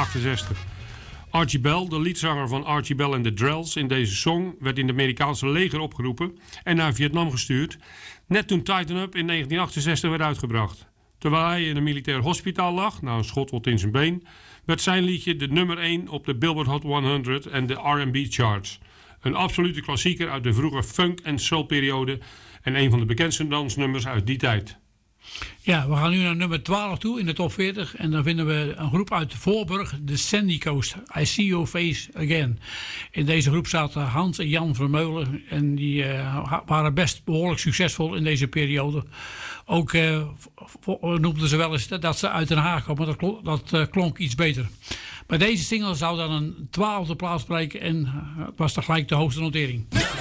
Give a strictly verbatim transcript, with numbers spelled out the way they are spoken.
achtenzestig. Archie Bell, de leadzanger van Archie Bell and the Drells in deze song, werd in het Amerikaanse leger opgeroepen en naar Vietnam gestuurd, net toen Tighten Up in negentien achtenzestig werd uitgebracht. Terwijl hij in een militair hospitaal lag, na een schotwond in zijn been, werd zijn liedje de nummer één op de Billboard Hot honderd en de R en B charts. Een absolute klassieker uit de vroege funk- en soulperiode en een van de bekendste dansnummers uit die tijd. Ja, we gaan nu naar nummer twaalf toe in de top veertig. En dan vinden we een groep uit Voorburg, de Sandy Coast. I See Your Face Again. In deze groep zaten Hans en Jan Vermeulen. En die uh, waren best behoorlijk succesvol in deze periode. Ook uh, noemden ze wel eens dat ze uit Den Haag kwamen. Dat, klonk, dat uh, klonk iets beter. Maar deze single zou dan een twaalfde plaats bereiken. En uh, het was tegelijk de hoogste notering.